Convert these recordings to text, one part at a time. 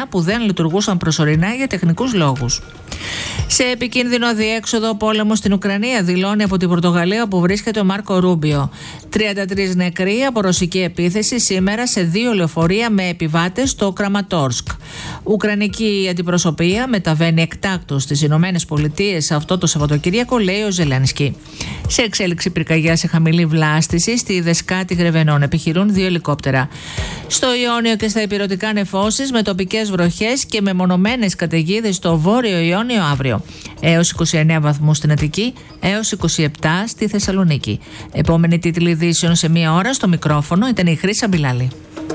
νησιά που δεν λειτουργούσαν προσωρινά για τεχνικούς λόγους. Σε επικίνδυνο αδιέξοδο πόλεμο στην Ουκρανία, δηλώνει από την Πορτογαλία όπου βρίσκεται ο Μάρκο Ρούμπιο. 33 νεκροί από ρωσική επίθεση σήμερα σε 2 λεωφορεία με επιβάτες στο Κραματόρσκ. Ουκρανική αντιπροσωπεία μεταβαίνει εκτάκτως στις Ηνωμένες Πολιτείες αυτό το Σαββατοκύριακο, λέει ο Ζελένσκι. Σε εξέλιξη πυρκαγιά σε χαμηλή βλάστηση στη Δεσκάτη Γρεβενών επιχειρούν 2 ελικόπτερα. Στο Ιόνιο και στα ηπειρωτικά νεφώσεις με τοπικές βροχές και με μονομένες καταιγίδες στο Βόρειο Ιόνιο αύριο. Έως 29 βαθμούς στην Αττική, έως 27 στη Θεσσαλονίκη. Επόμενη τίτλη ειδήσεων σε 1 ώρα στο μικρόφωνο ήταν η Χρύσα Μπιλάλη.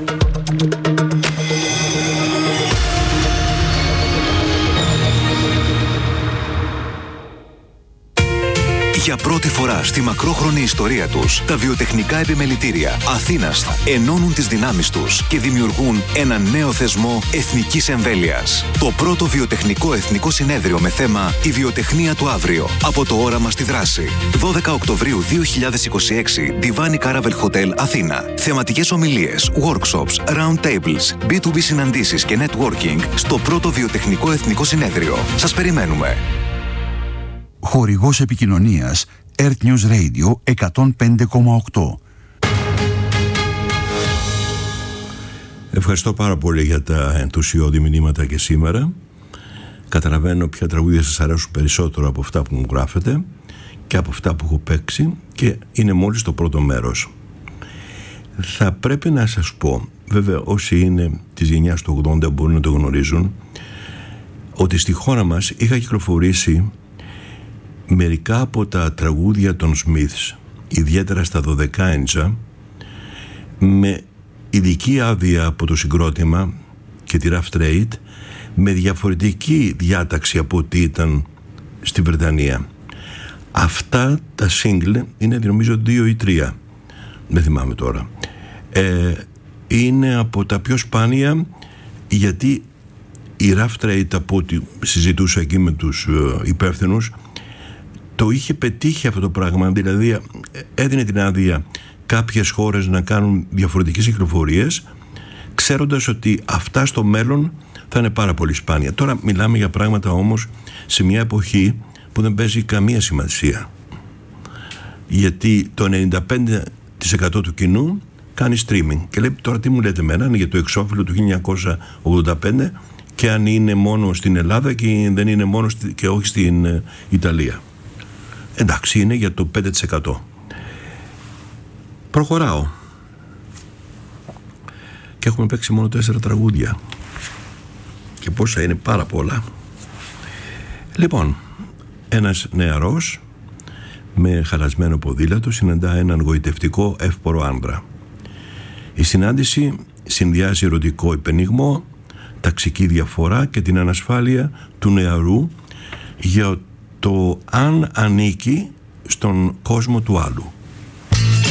Για πρώτη φορά στη μακρόχρονη ιστορία τους, τα βιοτεχνικά επιμελητήρια Αθήνας ενώνουν τις δυνάμεις τους και δημιουργούν ένα νέο θεσμό εθνικής εμβέλειας. Το πρώτο βιοτεχνικό εθνικό συνέδριο με θέμα «Η βιοτεχνία του αύριο». Από το όραμα στη δράση. 12 Οκτωβρίου 2026, Divan Caravel Hotel, Αθήνα. Θεματικές ομιλίες, workshops, round tables, B2B συναντήσεις και networking στο πρώτο βιοτεχνικό εθνικό συνέδριο. Σας περιμένουμε. Χορηγός επικοινωνίας Earth News Radio 105,8. Ευχαριστώ πάρα πολύ για τα ενθουσιώδη μηνύματα και σήμερα. Καταλαβαίνω ποια τραγούδια σας αρέσουν περισσότερο από αυτά που μου γράφετε και από αυτά που έχω παίξει και είναι μόλις το πρώτο μέρος. Θα πρέπει να σας πω, βέβαια όσοι είναι της γενιάς του 80 μπορούν να το γνωρίζουν, ότι στη χώρα μας είχα κυκλοφορήσει μερικά από τα τραγούδια των Smiths, ιδιαίτερα στα 12 ίντσα, με ειδική άδεια από το συγκρότημα και τη Rough Trade, με διαφορετική διάταξη από ό,τι ήταν στη Βρετανία. Αυτά τα single είναι νομίζω 2 ή 3, δεν θυμάμαι τώρα. Είναι από τα πιο σπάνια, γιατί η Rough Trade, από ό,τι συζητούσα εκεί με τους υπεύθυνους, το είχε πετύχει αυτό το πράγμα, δηλαδή έδινε την άδεια κάποιες χώρες να κάνουν διαφορετικές κυκλοφορίες, ξέροντας ότι αυτά στο μέλλον θα είναι πάρα πολύ σπάνια. Τώρα μιλάμε για πράγματα όμως σε μια εποχή που δεν παίζει καμία σημασία, γιατί το 95% του κοινού κάνει streaming και λέει τώρα τι μου λέτε εμένα, είναι για το εξώφυλλο του 1985 και αν είναι μόνο στην Ελλάδα και δεν είναι μόνο και όχι στην Ιταλία. Εντάξει, είναι για το 5%. Προχωράω. Και έχουμε παίξει μόνο 4 τραγούδια. Και πόσα είναι, πάρα πολλά. Λοιπόν, ένας νεαρός με χαλασμένο ποδήλατο συναντά έναν γοητευτικό εύπορο άντρα. Η συνάντηση συνδυάζει ερωτικό υπενιγμό, ταξική διαφορά και την ανασφάλεια του νεαρού για το αν ανήκει στον κόσμο του άλλου.